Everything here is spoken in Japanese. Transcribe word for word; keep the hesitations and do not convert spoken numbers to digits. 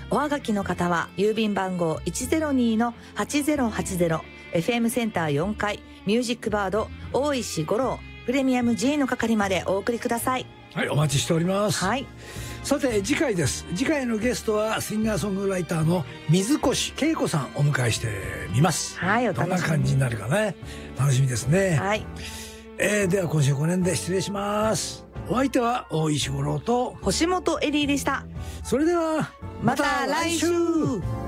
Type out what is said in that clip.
おはがきの方は郵便番号 いちゼロにのはちゼロはちゼロ エフエム センターよんかいミュージックバード大石五郎プレミアム G の係までお送りください。 はい、お待ちしております。 はい。 さて次回です。次回のゲストはシンガーソングライターの水越恵子さんお迎えしてみます。 はい、お楽しみに。 どんな感じになるかね、楽しみですね。 はい。 えー、では今週この辺で失礼します。お相手は大石五郎と星本エリーでした。 それではまた来週。